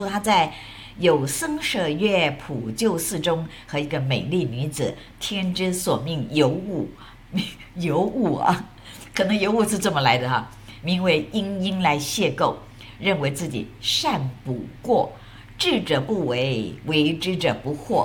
他在有僧舍月普救寺中和一个美丽女子天之所命尤物尤物啊，可能尤物是这么来的哈，名为殷殷来邂逅，认为自己善补过，智者不为，为之者不惑。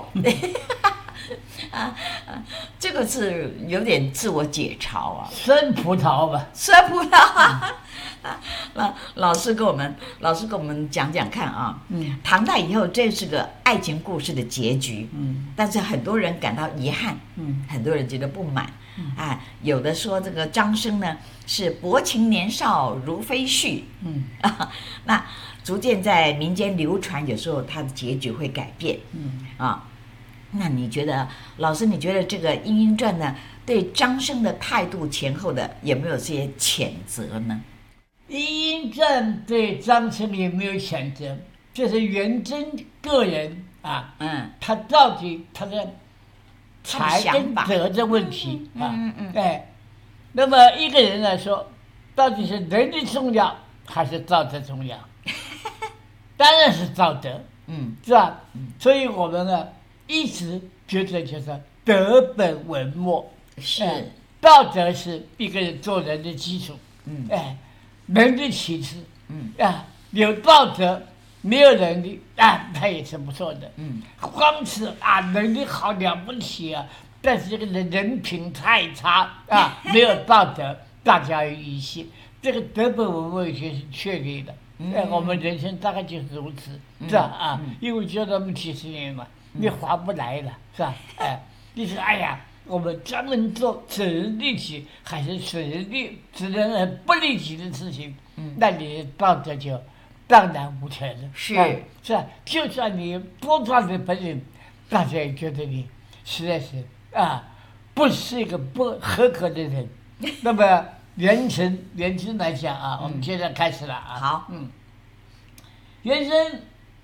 这个是有点自我解嘲啊， 酸葡萄吧， 酸葡萄老师跟我们讲讲看啊。唐代以后这是个爱情故事的结局，但是很多人感到遗憾，很多人觉得不满，有的说这个张生呢是薄情年少如飞絮，那逐渐在民间流传，有时候它的结局会改变，那你觉得，老师，你觉得这个《莺莺传》呢，对张生的态度前后的有没有些谴责呢？ 《莺莺传》对张生有没有谴责？这是元贞个人啊，他到底他的才跟德的问题那么一个人来说，到底是人的重要还是道德重要？当然是道德，是吧？所以我们呢，一直觉得就是德本文末， 是道德是一个人做人的基础，人的其次，有道德没有能力他也是不错的，光是能力好了不起啊，但是这个人品太差没有道德，大家有疑心，这个德本文末学是确立的，我们人生大概就是如此，是吧？因为就那么几十年嘛。你划不来了，是吧？你说我们专门做损人利己还是损人只能不利己的事情，那你的道德就荡然无存了。是吧？就算你多大的本领，大家也觉得你实在是不是一个不合格的人。那么元辰来讲我们现在开始了好， 元辰，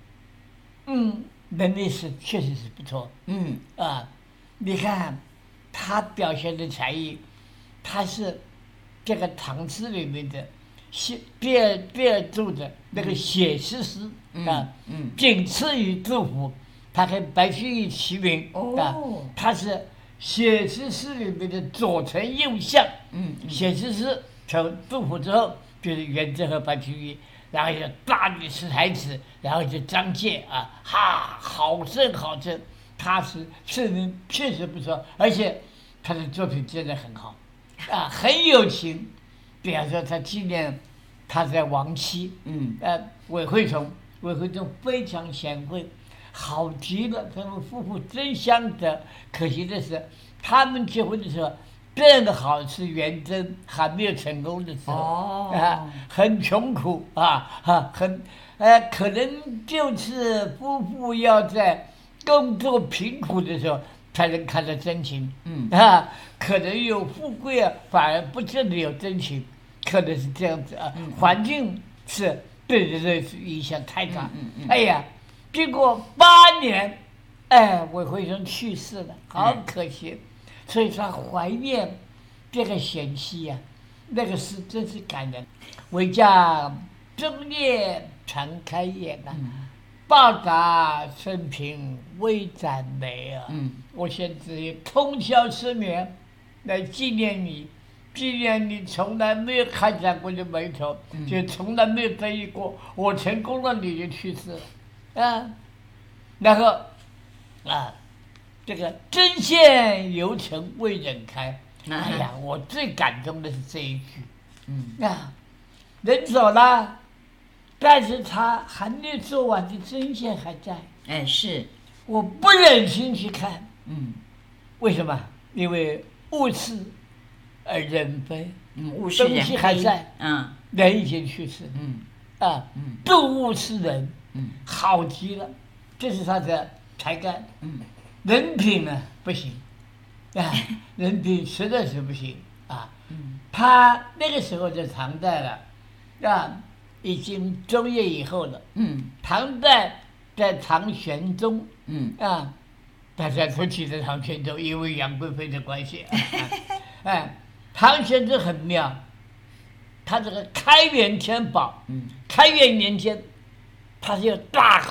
能力确实是不错，你看他表现的才艺，他是这个唐诗里面的第二柱的那个写诗诗仅次于杜甫，他跟白居易齐名他是写诗诗里面的左丞右相，写诗诗从杜甫之后就是元稹和白居易。然后就大理石台词，然后就张介好正，他是人确实不错，而且他的作品真的很好，很有情。比方说他纪念他的亡妻，韦惠从非常贤惠，好极了，他们夫妇真相得。可惜的是，他们结婚的时候。正好是元贞还没有成功的时候，很穷苦可能就是夫妇要在工作贫苦的时候才能看到真情，可能有富贵反而不见得有真情，可能是这样子环境是对人的影响太大。经过8年，韦惠从去世了，好可惜。所以他怀念这个贤妻那个诗真是感人。唯将终夜长开眼报答生平未展眉我现在通宵失眠来纪念你从来没有开展过的眉头，就从来没有在意过我成功了你就去世了然后这个针线犹曾未忍开，我最感动的是这一句，人走了，但是他还没有做完的针线还在， 是， 我不忍心去看，为什么？因为物是而人非， 物是人非， 东西还在，人已经去世，动物是人，好极了，这是他的才干，人品呢不行，人品实在是不行他那个时候在唐代了，已经中叶以后了，唐代在唐玄宗，大家都记得唐玄宗，因为杨贵妃的关系，唐玄宗很妙，他这个开元天宝，开元年间，他是有大